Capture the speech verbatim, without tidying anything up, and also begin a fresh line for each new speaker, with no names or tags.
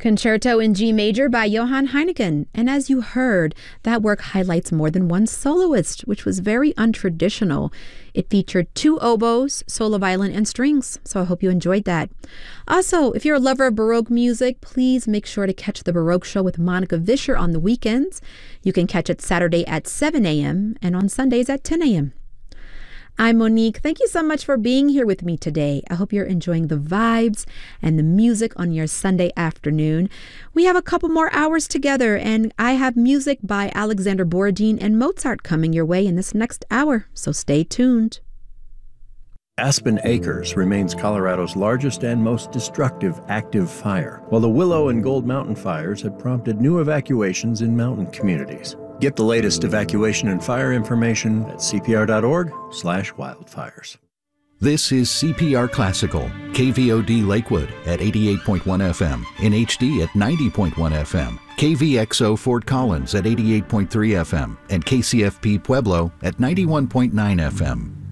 Concerto in G Major by Johann Heineken. And as you heard, that work highlights more than one soloist, which was very untraditional. It featured two oboes, solo violin, and strings, so I hope you enjoyed that. Also, if you're a lover of Baroque music, please make sure to catch the Baroque Show with Monica Vischer on the weekends. You can catch it Saturday at seven a.m. and on Sundays at ten a.m. I'm Monique. Thank you so much for being here with me today. I hope you're enjoying the vibes and the music on your Sunday afternoon. We have a couple more hours together, and I have music by Alexander Borodin and Mozart coming your way in this next hour, so stay tuned.
Aspen Acres remains Colorado's largest and most destructive active fire, while the Willow and Gold Mountain fires have prompted new evacuations in mountain communities. Get the latest evacuation and fire information at c p r dot org slash wildfires.
This is C P R Classical, K V O D Lakewood at eighty-eight point one F M, in H D at ninety point one F M, K V X O Fort Collins at eighty-eight point three F M, and K C F P Pueblo at ninety-one point nine F M.